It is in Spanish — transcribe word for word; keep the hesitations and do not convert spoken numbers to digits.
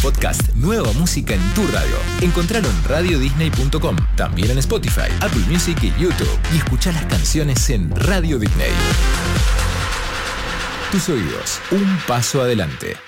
podcast Nueva Música en tu radio. Encontralo en radio disney punto com, también en Spotify, Apple Music y YouTube. Y escuchá las canciones en Radio Disney. Tus oídos, un paso adelante.